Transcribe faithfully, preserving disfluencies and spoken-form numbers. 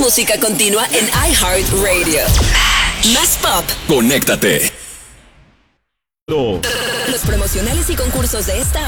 música continua en iHeartRadio. Más pop. Conéctate. Los promocionales y concursos de esta